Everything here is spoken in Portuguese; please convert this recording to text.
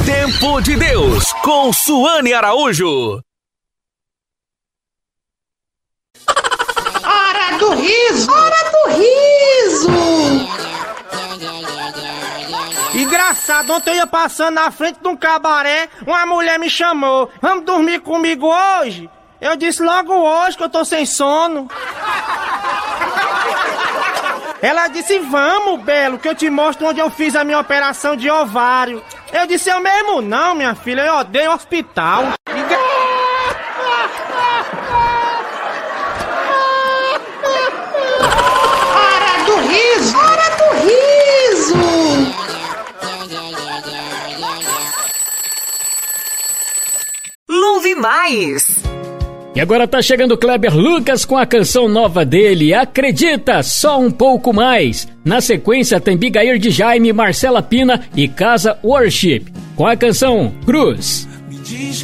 Tempo de Deus, com Suane Araújo. Hora do riso! Hora do riso! Engraçado, ontem eu ia passando na frente de um cabaré, uma mulher me chamou: vamos dormir comigo hoje? Eu disse: logo hoje que eu tô sem sono. Ela disse: vamos, Belo, que eu te mostro onde eu fiz a minha operação de ovário. Eu disse: eu mesmo não, minha filha, eu odeio hospital. Hora do riso! Hora do riso! Louve mais! E agora tá chegando o Kleber Lucas com a canção nova dele, Acredita, Só Um Pouco Mais. Na sequência tem Bigair de Jaime, Marcela Pina e Casa Worship, com a canção Cruz. Me diz